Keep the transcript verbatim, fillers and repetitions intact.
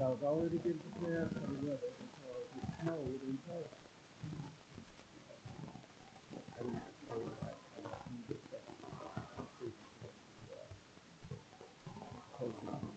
I've already been prepared for the weather because it snowed in Tulsa. I didn't say that. I didn't say that. This is, uh, Tulsa.